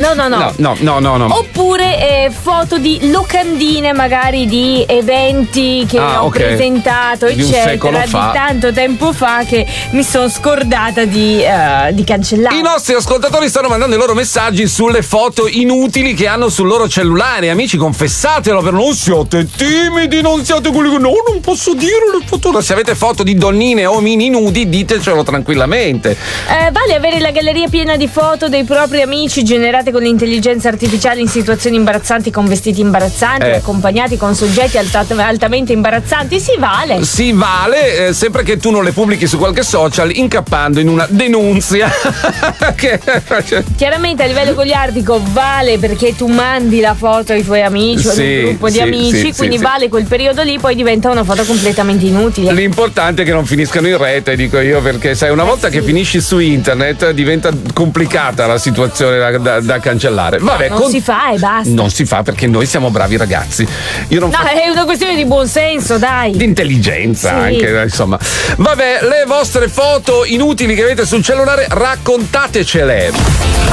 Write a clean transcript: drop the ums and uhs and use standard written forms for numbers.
No. Oppure foto di locandine magari di eventi che ho presentato, di eccetera, di tanto tempo fa che mi sono scordata di cancellare. I nostri ascoltatori stanno mandando i loro messaggi sulle foto inutili che hanno sul loro cellulare. Amici, confessatelo, per non siate timidi, non siate quelli che non posso dire le foto. Se avete foto di donnine o mini nudi, ditecelo tranquillamente. Vale avere la galleria piena di foto dei propri amici generate con l'intelligenza artificiale in situazioni imbarazzanti, con vestiti imbarazzanti, accompagnati con soggetti altamente imbarazzanti? Si vale, sempre che tu non le pubblichi su qualche social incappando in una denunzia. Chiaramente a livello goliardico vale perché tu mandi la foto ai tuoi amici o a un gruppo di amici, quindi vale quel periodo lì, poi diventa una foto completamente inutile. L'importante è che non finiscano in rete, dico io, perché sai, una volta che finisci su internet diventa complicata la situazione da cancellare. Vabbè, non si fa e basta. Non si fa perché noi siamo bravi ragazzi. È una questione di buon senso, dai. Di intelligenza anche, insomma. Vabbè, le vostre foto inutili che avete sul cellulare, raccontatecele.